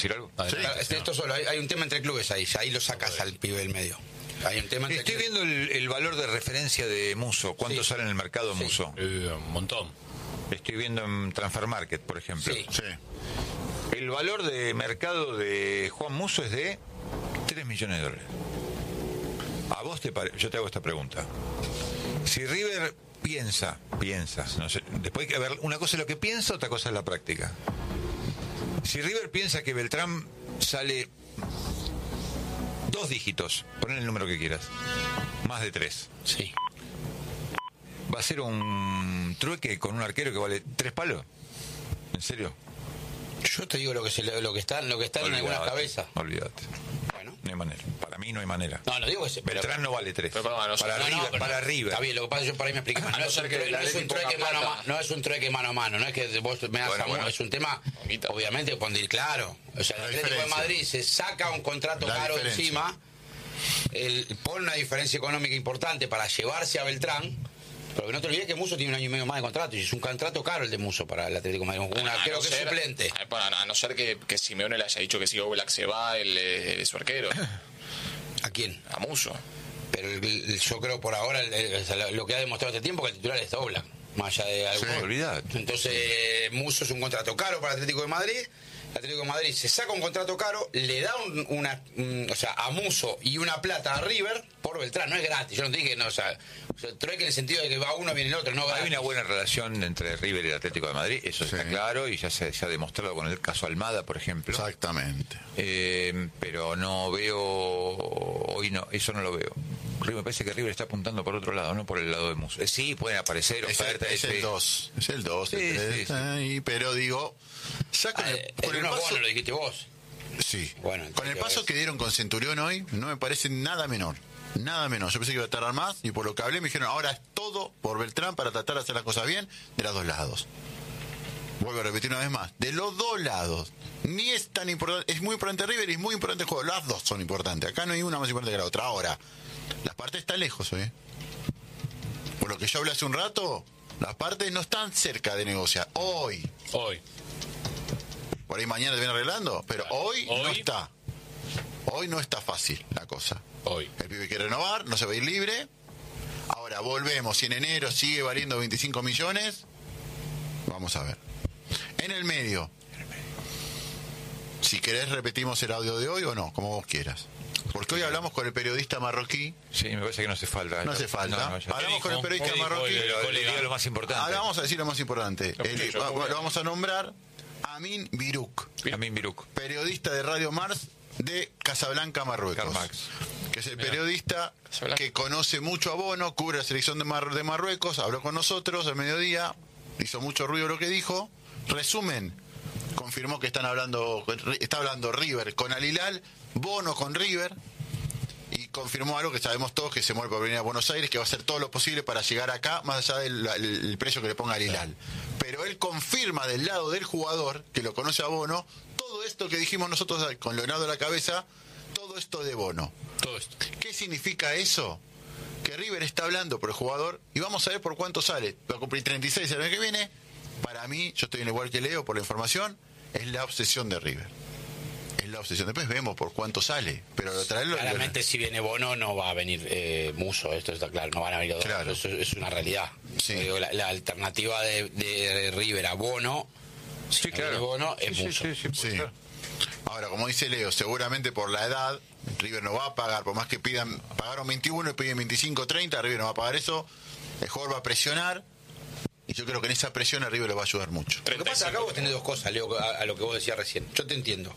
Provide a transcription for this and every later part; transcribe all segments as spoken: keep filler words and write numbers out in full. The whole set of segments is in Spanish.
decir algo? Sí, esto solo, hay, hay un tema entre clubes ahí, ahí lo sacas al pibe del medio. Hay un tema entre Estoy clubes. viendo el, el valor de referencia de Musso. ¿Cuánto Sí. sale en el mercado de Sí. Musso? Eh, un montón. Estoy viendo en Transfer Market, por ejemplo. Sí. Sí. El valor de mercado de Juan Musso es de tres millones de dólares. ¿A vos te parece? Yo te hago esta pregunta. Si River piensa, piensa, no sé, después hay que ver, una cosa es lo que piensa, otra cosa es la práctica. Si River piensa que Beltrán sale dos dígitos, ponen el número que quieras, más de tres, Sí. ¿va a ser un trueque con un arquero que vale tres palos? ¿En serio? Yo te digo lo que se, lo que está, lo que está en algunas cabezas. Olvídate. Bueno. No hay manera. Para mí no hay manera. No, no digo que se, pero- Beltrán no vale tres. Pero, pero, no, para no, River, no, pero para no. River. Está bien, lo que pasa es que yo por ahí me expliqué mal. A No no es ser un que trueque, la no es un Leti ponga trueque mano a plata. mano, no es un trueque mano a mano, no es que vos me das Bueno, a mano, bueno. es un tema, Poquito. obviamente, cuando claro, o sea, el La Atlético de diferencia. Madrid se saca un contrato La caro diferencia. encima, el, pone una diferencia económica importante para llevarse a Beltrán. Pero que no te olvides que Musso tiene un año y medio más de contrato y es un contrato caro el de Musso para el Atlético de Madrid. Un A arquero no que es ser- suplente. a- bueno, a no ser que, que Simeone le haya dicho que si Oblak se va, él es es su arquero. ¿A quién? A Musso. Pero el- el- yo creo por ahora el- el- o sea, lo- lo que ha demostrado este tiempo que el titular es Oblak, más allá de algo. Sí, olvidate. Entonces Musso es un contrato caro para el Atlético de Madrid. El Atlético de Madrid se saca un contrato caro, le da un- una, un- o sea, a Musso y una plata a River por Beltrán. No es gratis. Yo no dije no, o sea, o sea, trueque en el sentido de que va uno viene el otro, no Hay gratis. una buena relación entre River y el Atlético de Madrid, eso Sí. está claro, y ya se, se ha demostrado con el caso Almada, por ejemplo. Exactamente. Eh, pero no veo, hoy no, eso no lo veo. River, me parece que River está apuntando por otro lado, no por el lado de Musso. Eh, sí, pueden aparecer Es el, ofertas. es el dos. Es el dos. Sí, el tres, sí, sí. ahí, pero digo, ya con el, Eh, con el el uno es paso. bueno, lo dijiste vos. Sí. Bueno, Con el entonces, paso ves. que dieron con Centurión hoy, no me parece nada menor. Nada menor. Yo pensé que iba a tardar más y por lo que hablé me dijeron, ahora es todo por Beltrán para tratar de hacer las cosas bien de los dos lados. Vuelvo a repetir una vez más. De los dos lados. Ni es tan importante. Es muy importante River y es muy importante el juego. Las dos son importantes. Acá no hay una más importante que la otra. Ahora, las partes están lejos hoy. ¿eh? Por lo que yo hablé hace un rato, las partes no están cerca de negociar. Hoy. Hoy. Por ahí mañana te viene arreglando, pero hoy, no Hoy. está. Hoy no está fácil la cosa. Hoy. El pibe quiere renovar, no se va a ir libre. Ahora volvemos, si en enero sigue valiendo veinticinco millones, vamos a ver. En el medio, si querés repetimos el audio de hoy o no, como vos quieras. Porque hoy hablamos con el periodista marroquí. Sí, me parece que no hace falta. No hace falta. No, no, ya- Hablamos con el periodista ¿Qué dijo? marroquí. ¿Qué dijo? Pero le digo lo más importante. Ahora vamos a decir lo más importante. Lo escuché El- yo, va- ¿cómo lo era? vamos a nombrar Amin Biruk, Amin Biruk. periodista de Radio Mars de Casablanca, Marruecos. Karl Marx. Que es el Mira. periodista Casablanca. que conoce mucho a Bono, cubre la selección de, Mar- de Marruecos, habló con nosotros al mediodía, hizo mucho ruido lo que dijo. Resumen, confirmó que están hablando, está hablando River con Al Hilal, Bono con River, y confirmó algo que sabemos todos, que se muere por venir a Buenos Aires, que va a hacer todo lo posible para llegar acá, más allá del el- el precio que le ponga Al Hilal. Pero él confirma del lado del jugador, que lo conoce a Bono, todo esto que dijimos nosotros con Leonardo a la cabeza, todo esto de Bono. Todo esto. ¿Qué significa eso? Que River está hablando por el jugador y vamos a ver por cuánto sale. Va a cumplir treinta y seis el año que viene. Para mí, yo estoy en igual que Leo por la información, es la obsesión de River. Es la obsesión. Después vemos por cuánto sale. Pero lo traerlo. Claramente si viene Bono no va a venir eh, Musso, esto está claro, no van a venir los dos. Claro. Eso es una realidad. Sí. Digo, la, la alternativa de, de River a Bono, si Sí, no claro. viene Bono, es Sí, sí, Musso. sí, sí, puede Sí. ser. Ahora, como dice Leo, seguramente por la edad, River no va a pagar, por más que pidan, pagaron veintiuno y piden veinticinco, treinta, River no va a pagar eso. El jugador va a presionar. Y yo creo que en esa presión a River le va a ayudar mucho. Lo que pasa acá vos tenés dos cosas, Leo, a, a lo que vos decías recién. Yo te entiendo.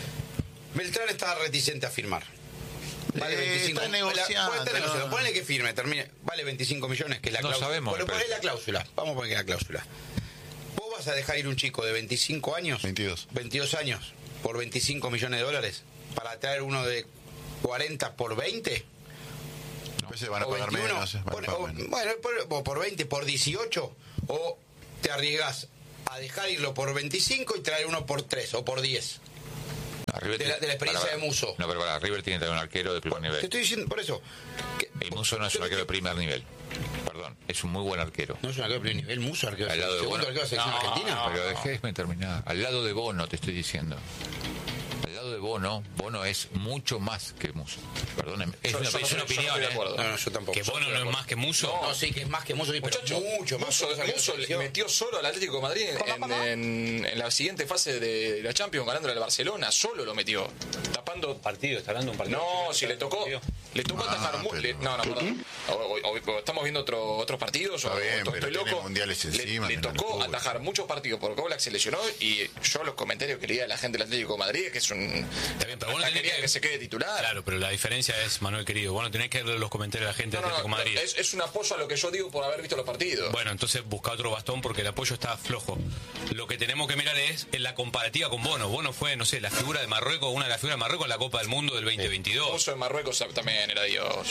Beltrán está reticente a firmar. Vale Eh, veinticinco. está negociando, Puede estar negociando. no. Ponele que firme, termine. Vale veinticinco millones, que es la No cláusula. sabemos, Pero me poné parece. la cláusula. Vamos a poner que la cláusula. ¿Vos vas a dejar ir un chico de veinticinco años? veintidós. veintidós años por veinticinco millones de dólares para traer uno de cuarenta por veinte? Después se van a o pagar veintiuno, menos. van a pon- pagar o- menos. bueno, por, o por veinte, por dieciocho, o te arriesgas a dejar irlo por veinticinco y traer uno por tres o por diez. No, River De la- tiene- de la experiencia para- de Musso. No, pero para River tiene que tener un arquero de primer Te nivel. estoy diciendo por eso. que- Y Musso no es yo un arquero de te- primer nivel. Perdón, es un muy buen arquero. No es un arquero de primer nivel, Musso, arquero, Al lado de segundo Bono. arquero de la selección No, argentina. no. Pero déjeme terminar. Al lado de Bono te estoy diciendo. de Bono, Bono es mucho más que Musso. Perdónenme. Es Yo- una, yo no es estoy- una yo no opinión, estoy de ¿eh? acuerdo. No, no, yo tampoco. Que Bono no es más que Musso. No, sí, que es más que Musso, sí, pero Muchacho, mucho más. Musso, cosas que Musso la le selección. metió solo al Atlético de Madrid en, en- en la siguiente fase de la Champions, ganándole al Barcelona, solo lo metió, tapando. Partido, está hablando de un partido. No, si le tocó, le tocó Ah, atajar mu- pero- le- no, no, perdón. O- o- o- estamos viendo otro, otros partidos, o, Está bien, o estoy pero tiene loco. mundiales Le- encima, le, que una tocó locura. atajar muchos partidos porque Oblak se lesionó y yo los comentarios que leía de la gente del Atlético de Madrid es que es un Está bien, pero vos no hasta tenés quería que- que se quede titular. Claro, pero la diferencia es, Manuel querido, bueno, tenés que leer los comentarios de la gente No, de no, Atlético no, de Madrid. es, es un apoyo a lo que yo digo por haber visto los partidos. Bueno, entonces busca otro bastón porque el apoyo está flojo. Lo que tenemos que mirar es en la comparativa con Bono. Bono fue, no sé, la figura de Marruecos, una de las figuras de Marruecos en la Copa del Mundo del veinte veintidós. Musso en Marruecos también era Dios.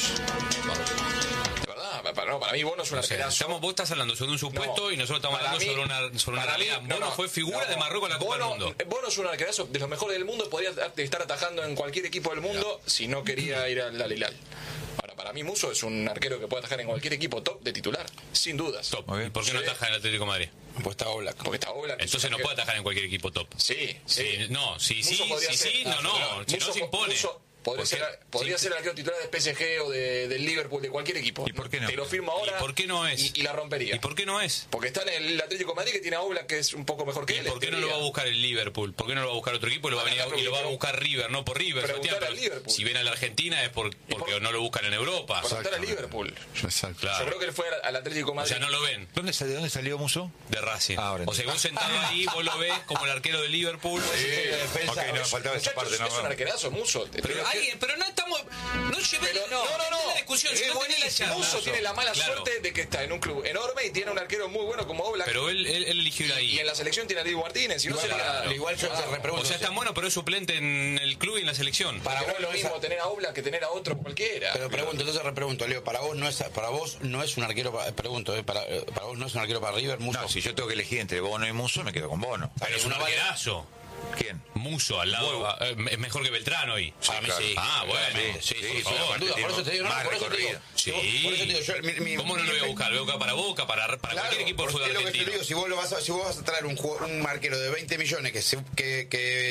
De verdad, para, no, para mí Bono es un O sea, arquerazo. estamos, vos estás hablando sobre un supuesto No, y nosotros estamos para hablando mí- sobre una, sobre una para mí, realidad. no, Bono no, fue figura no. de Marruecos en la Copa Bono, del Mundo. Bono es un arquerazo de los mejores del mundo, podría estar atajando en cualquier equipo del mundo si no quería ir al Al Hilal. Ahora, para mí Musso es un arquero que puede atajar en cualquier equipo top de titular, sin dudas. Top. Muy bien. ¿Y por qué no Sí. ataja en el Atlético de Madrid? Pues está Oblak. Porque está Oblak. Entonces no puede atajar en cualquier equipo top. Sí, sí. Sí, no, sí, Musso sí, podría sí, ser- sí, no, no, si no Musso- se impone. Musso podría ¿Por ser, qué? podría Sí. ser el arquero titular de P S G o de, del Liverpool, de cualquier equipo. ¿Y por qué no? Te lo firmo ahora. ¿Y por qué no es? Y, y la rompería. ¿Y por qué no es? Porque está en el Atlético de Madrid que tiene a Oblak que es un poco mejor que ¿Y él. por qué en no lo va a teoría. buscar el Liverpool? ¿Por qué no lo va a buscar otro equipo y lo va a, venir, Para y lo va a preguntar- buscar River? No por River. preguntar Sebastián, al pero Liverpool. si viene a la Argentina es por, porque por- no lo buscan en Europa. Por estar a Exactamente. Liverpool. Exacto. Claro. Yo creo que él fue al, al Atlético de O Madrid. sea, no lo ven ¿Dónde, sal- ¿De dónde salió Musso? de Racing. Ah, ahora O sea, vos sentado ahí, vos lo ves como el arquero de Liverpool. Ok, no, faltaba esa Muchachos, parte. No, es un no. arquerazo, Musso. Pero, ay, pero no estamos. No llevé Pero no, no, no, no. la discusión. Es Yo no tenía la buenísimo. charla. Musso tiene la mala Claro. suerte de que está en un club enorme y tiene un arquero muy bueno como Oblak. Pero él, él, él eligió ir ahí. Y en la selección tiene a Diego Martínez. Si no Igual, sería. para- igual yo te repregunto. O sea, es tan bueno, pero es suplente en el club y en la selección. Para Para vos no es lo no es mismo a- tener a Oblak que tener a otro cualquiera. Pero pregunto, entonces repregunto, Leo, para vos no es para vos no es un arquero para, pregunto, eh, para, eh, para vos no es un arquero para River, Musso. No, si yo tengo que elegir entre Bono y Musso, me quedo con Bono. Pero es un uno vale- arquerazo. ¿Quién? Muso al lado. eh, Es mejor que Beltrán hoy. Para mí claro. sí. Ah, bueno. Claramente, sí, Sí, sí, sí, sí, por sin favor, duda, por eso te digo, no, más por eso te digo, recorrido. Sí. por eso te digo, yo, mi, mi- ¿Cómo no lo voy a mi- buscar? Lo voy a buscar para Boca, para, para Claro, cualquier equipo del porque fútbol es lo que te argentino. digo, si vos, lo vas a, si vos vas a traer un, juego- un marquero de veinte millones que, se- que,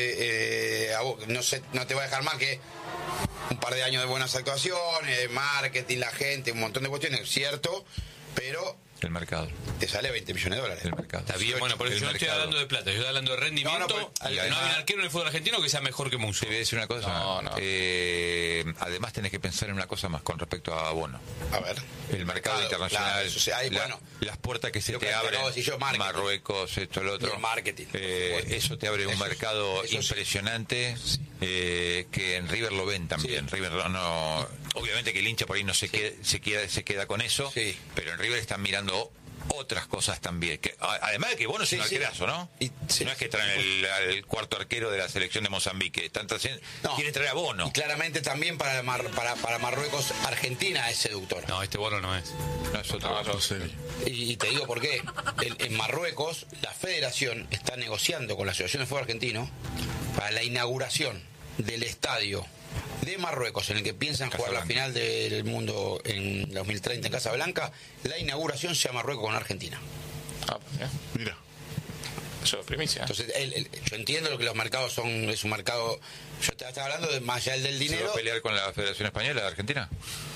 que eh, a vos no, sé, no te va a dejar más que un par de años de buenas actuaciones, de marketing, la gente, un montón de cuestiones, cierto, pero El mercado. te sale veinte millones de dólares. El mercado. Está bien, bueno, por eso El yo no estoy mercado. hablando de plata, yo estoy hablando de rendimiento. No, no, pero- y no hay un arquero en el fútbol argentino que sea mejor que Muso. Te voy a decir una cosa. No, no. Eh, además tenés que pensar en una cosa más con respecto a Bono. A ver. El mercado Claro, internacional, claro, eso sí, ahí, la- bueno. las puertas que se Lo te que te abren, acabo de decir yo, marketing. Marruecos, esto, el otro. Y el marketing, por Eh, supuesto. eso te abre un Eso es- mercado eso sí. impresionante eh, que en River lo ven también. Sí. River no, no- obviamente que el hincha por ahí no se, queda, se, queda, se queda con eso, Sí. pero en River están mirando otras cosas también. Que, a- además de que Bono es Sí, un sí. arquerazo, ¿no? Y- sí. No es que traen el, al cuarto arquero de la selección de Mozambique. Están trayendo- No. quieren traer a Bono. Y claramente también para, Mar- para, para Marruecos, Argentina es seductora. No, este Bono no es. No es otro. No, no. Y, y te digo por qué. El- en Marruecos, la federación está negociando con la Asociación de Fútbol Argentino para la inauguración del estadio de Marruecos, en el que piensan jugar la Casablanca. final del mundo en dos mil treinta en Casablanca. La inauguración sea Marruecos con Argentina. Ah, mira, Mira. eso es primicia. Entonces, el- el- yo entiendo lo que los mercados son, es un mercado. Yo te estaba hablando de más allá del ¿Se dinero. va a pelear con la Federación Española de Argentina?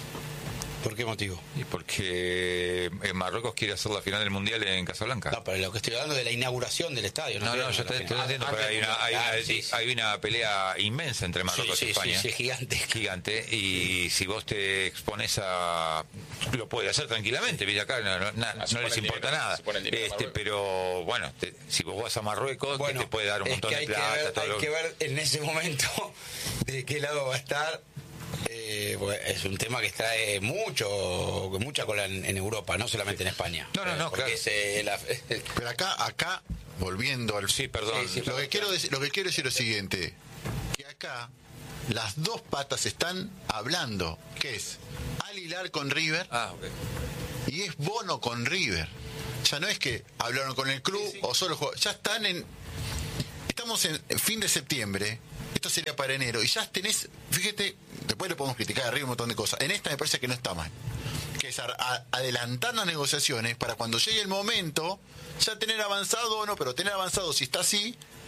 ¿Por qué motivo? Y porque eh, Marruecos quiere hacer la final del Mundial en Casablanca. No, pero lo que estoy hablando de la inauguración del estadio. No, estoy no, hablando yo de la te, te final. entiendo, Ah, pero hay una, hay, ah, una, sí, sí. hay una pelea inmensa entre Marruecos Sí, y sí, España. sí, sí, gigante. Gigante. Y si vos te expones a... Lo puede hacer tranquilamente, ¿viste? Acá no, no- na- Ah, se no pone les el importa dinero, nada. se pone el dinero Este, Marruecos. pero bueno, te- si vos vas a Marruecos, Bueno, que te puede dar un es montón que de hay que plata. ver, todo hay lo- que ver en ese momento de qué lado va a estar. Eh, pues, es un tema que extrae mucho, mucha cola en, en Europa, no solamente en España. No, no, no, Porque claro. es, eh, la- Pero acá, acá, volviendo al... Sí, perdón. Sí, sí, Lo que quiero decir, lo que quiero decir es lo siguiente, que acá las dos patas están hablando, que es Al Hilal con River Ah, ok. y es Bono con River. Ya no es que hablaron con el club o solo jugó- ya están en estamos en fin de septiembre, esto sería para enero y ya tenés, fíjate, después le podemos criticar arriba un montón de cosas. En esta me parece que no está mal. Que es a- a- adelantar las negociaciones para cuando llegue el momento ya tener avanzado o no, pero tener avanzado si está así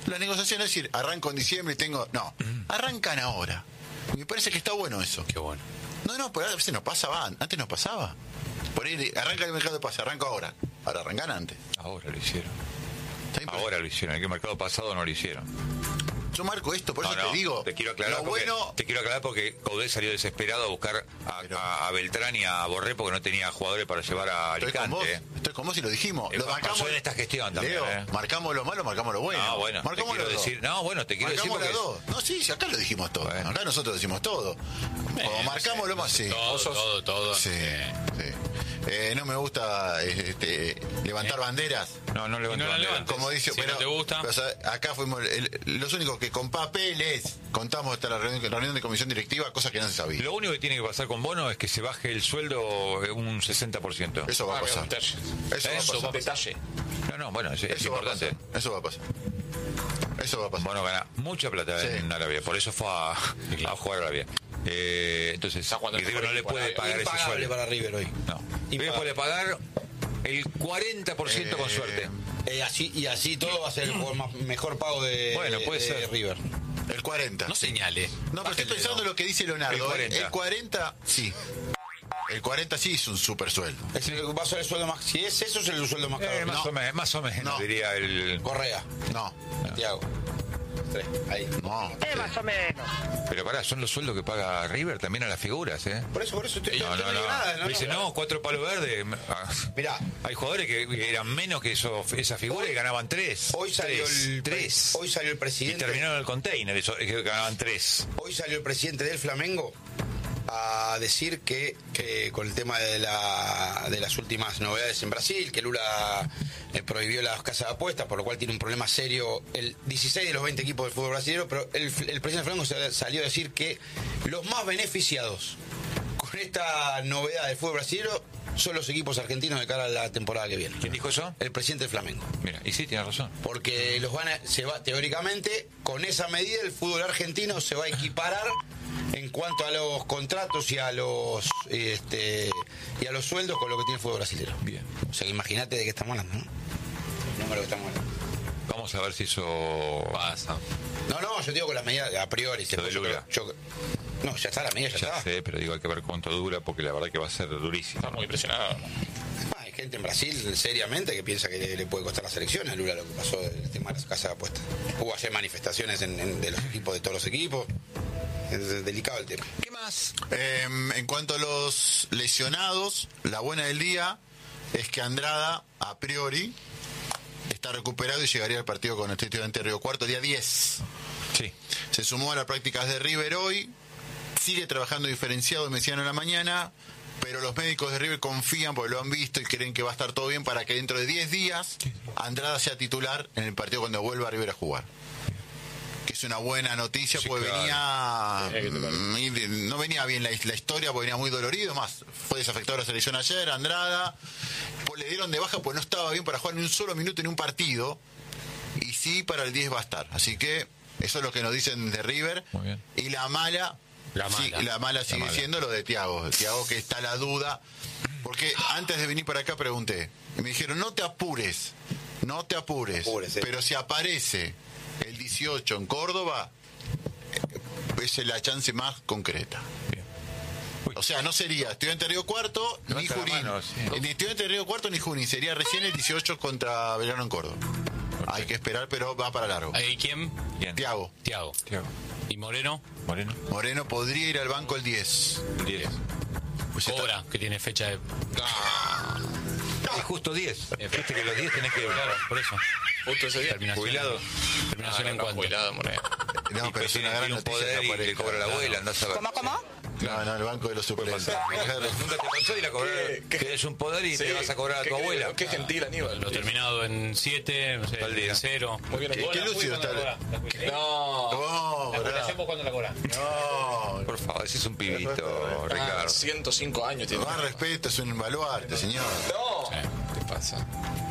La negociación es decir, arranco en diciembre y tengo... No, arrancan ahora. Y me parece que está bueno eso. Qué bueno. No, no, pero a veces no pasaba, antes no pasaba. Por ahí arranca el mercado de pase, arranca ahora. Ahora arrancan antes. Ahora lo hicieron. Está impresionante. Ahora lo hicieron. En el mercado pasado no lo hicieron. Yo marco esto, por No, eso no, te digo. Te quiero aclarar lo porque, bueno, te quiero aclarar porque Coudet salió desesperado a buscar a, Pero- a- a Beltrán y a Borré porque no tenía jugadores para llevar a estoy con vos, Alicante. estoy con vos y lo dijimos. Eh, Lo pasó marcamos en esta gestión también, Leo, eh. marcamos lo malo, marcamos lo bueno. No, bueno, te marcamos quiero los dos. decir, no, bueno, te quiero decir Marcamos porque las dos. No, sí, sí, acá lo dijimos todo. Bueno. Acá nosotros decimos todo. O marcamos lo más, sí. Todo, todo, todo. Sí, Eh, sí. Eh, no me gusta este, levantar banderas. no, no Y levanto no la bandera. levantes. Como dice, Si pero, no te gusta. pero, o sea, acá fuimos el- los únicos que con papeles contamos hasta la reunión, reunión de comisión directiva, cosa que no se sabía. Lo único que tiene que pasar con Bono es que se baje el sueldo un sesenta por ciento. Eso va a Ah, pasar. detalle. Eso va a Eso, pasar. detalle. No, no, bueno, es, es Eso va a importante. pasar. Eso va a pasar. Eso va a pasar. Bono gana mucha plata Sí. en Arabia, por eso fue a, a jugar a Arabia. Eh, entonces, Está jugando y el River no mejor le equipo puede de Arabia. pagar ese Impagable sueldo. para River hoy. No. River puede pagar el cuarenta por ciento con Eh, suerte. Eh, así, y así todo va a ser el jugador más, mejor pago de, Bueno, puede de ser. River. El cuarenta. No señale. No, pero estoy Bájenle, pensando no. lo que dice Leonardo. El cuarenta. El cuarenta, sí. El cuarenta sí es un super sueldo. Es el, va a ser el sueldo más. Si es eso, es el sueldo más caro. Eh, más, no. o menos, más o menos, No. diría el... Correa, No, Santiago. Tres, ahí. no. Pero pará, son los sueldos que paga River también a las figuras, ¿eh? Por eso, por eso estoy, No, yo no, digo no. nada. No, Dice, no, no, cuatro palos verdes. Ah, Mirá, hay jugadores que eran menos que eso, esa figura y ganaban tres. hoy salió tres, el tres. hoy salió el Y presidente. terminaron el container, eso, que ganaban tres. Hoy salió el presidente del Flamengo a decir que, que con el tema de, la, de las últimas novedades en Brasil, que Lula eh, prohibió las casas de apuestas, por lo cual tiene un problema serio el dieciséis de los veinte equipos del fútbol brasileño, pero el, el presidente del Flamengo sal- salió a decir que los más beneficiados con esta novedad del fútbol brasileño son los equipos argentinos de cara a la temporada que viene. ¿Quién dijo eso? El presidente del Flamengo. Mira, y sí, tiene razón. Porque los van a, se va, teóricamente, con esa medida el fútbol argentino se va a equiparar en cuanto a los contratos y a los este, y a los sueldos con lo que tiene el fútbol brasileño. Bien. O sea, que imagínate de qué estamos hablando, ¿no? El número que estamos hablando. Vamos a ver si eso Pasa. No, no, yo digo con las medidas a priori. Lo de yo Lula. creo- yo- no, ya está la medida, ya, ya está. sé, pero digo, hay que ver cuánto dura porque la verdad que va a ser durísimo. Está muy impresionado. Ah, hay gente en Brasil, seriamente, que piensa que le, le puede costar la selección a Lula lo que pasó del tema de las casas de apuestas. Hubo ayer manifestaciones en, en- de los equipos, de todos los equipos. Es delicado el tema. ¿Qué más? Eh, en cuanto a los lesionados, la buena del día es que Andrada, a priori, está recuperado y llegaría al partido con el Estudiante de Río Cuarto, día diez. Sí. Se sumó a las prácticas de River hoy, sigue trabajando diferenciado en Messiano en la mañana, pero los médicos de River confían porque lo han visto y creen que va a estar todo bien para que dentro de diez días Andrada sea titular en el partido cuando vuelva a River a jugar. Que es una buena noticia, Sí, porque claro. venía mm, y no venía bien la, la historia, porque venía muy dolorido, más fue desafectado de la selección ayer, Andrada, pues le dieron de baja porque no estaba bien para jugar ni un solo minuto en un partido, y sí para el diez va a estar, así que eso es lo que nos dicen de River. Muy bien. Y la mala, La sí, mala. la mala sigue mala. siendo lo de Thiago. Thiago que está la duda. Porque antes de venir para acá pregunté. Y me dijeron, no te apures. No te apures. Apures, sí. Pero si aparece el dieciocho en Córdoba, eh, es la chance más concreta. Bien. Uy. O sea, no sería Estudiante Río Cuarto ni Levanta la Junín. mano, sí. Ni Estudiante Río Cuarto ni Junín. Sería recién el dieciocho contra Belgrano en Córdoba. Hay que esperar, pero va para largo. ¿Y quién? Bien. Thiago. Tiago. Thiago. ¿Y Moreno? Moreno. Moreno podría ir al banco el diez. diez. Pues está- Cobra, que tiene fecha de... Es justo diez. Viste que los diez tenés que... Claro, por eso. Justo ese día. Terminación. Jubilado. Terminación Ah, en no, cuanto. jubilado, Moreno. No, Y pero es tiene- una gran tiene un noticia poder que y que aparezca. cobra la abuela, andás a ver. ¿Cómo, cómo? No, no, el banco de los suplentes. Nunca te pasó ir a cobrar. ¿Qué? Tienes un poder y Sí, te vas a cobrar a qué- tu abuela. Qué gentil, Aníbal. Lo terminado en siete, no sé, Tal día. en cero. Muy bien, ¿Qué, qué lúcido está? No. No, ¿verdad? cuando la cobra. No, Por favor, ese es un pibito, Ah, Ricardo. ciento cinco años tiene. más respeto, es un baluarte, señor. No. ¿Qué pasa?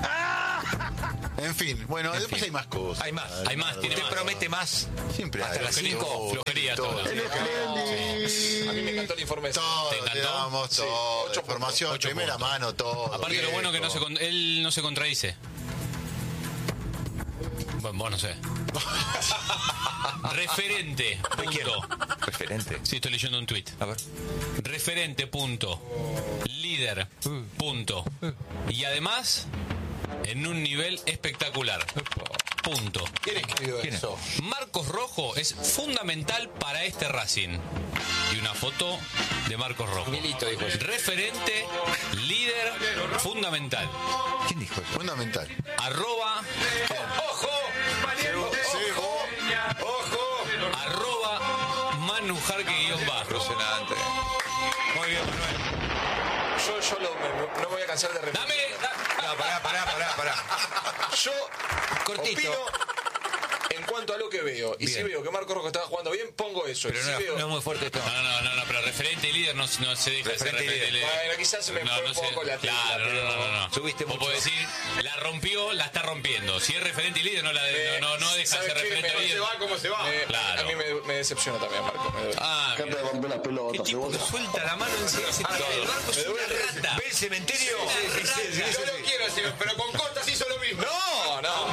En fin, bueno, después fin. hay más cosas. Hay más. Hay más, tiene Te más. promete más. Siempre Hasta hay. las cinco, Todo, flojería todo. toda. A mí me encantó el informe. ese. Todo, ¿Te te encantó? damos todo. ocho Información, puntos. primera Ocho mano, todo. Aparte lo viejo. bueno que no se con- él no se contradice. Bueno, vos no sé. Referente. Punto. Referente. Sí, estoy leyendo un tuit. A ver. Referente. Punto. Líder. Punto. Y además, en un nivel espectacular. Punto. ¿Quién escribió ¿Quién eso? Marcos Rojo es fundamental para este Racing. Y una foto de Marcos Rojo. Milito dijo eso. Referente, líder, fundamental. ¿Quién dijo eso? Fundamental. Arroba, ¡Ojo! ¡Ojo! ¡Ojo! arroba Manujarque guión bajo. Impresionante. Muy bien, Manuel. Yo, yo lo- me- no me voy a cansar de repetir. Dame, da- No, pará, pará, pará, pará. Yo Cortito. opino en cuanto a lo que veo. Y Bien. si veo que Marco Rojo estaba jugando bien, pongo eso. Pero y no, si era- veo... no es muy fuerte esto. No, no, no, no, pero referente y líder no, no se deja de ser Referente y referente y líder. Bueno, quizás se me fue un poco la tecla, Claro, no, pero- no, no, no. Subiste Vos mucho. podés decir, la rompió, la está rompiendo. Si es referente y líder, no, la de- Eh, no, no, no deja de ¿sabes ser qué? referente y Me- líder. Se va como se va. Me- Claro. A mí me, me decepciona también, Marco. Me duele. Ah, Gente mira. de romper las Qué pelotas. tipo que cebolla. suelta la mano en serio. Se tira del barco, es una rata. ¿Ve el cementerio? Sí, sí, sí, sí, Yo lo quiero, sí, pero con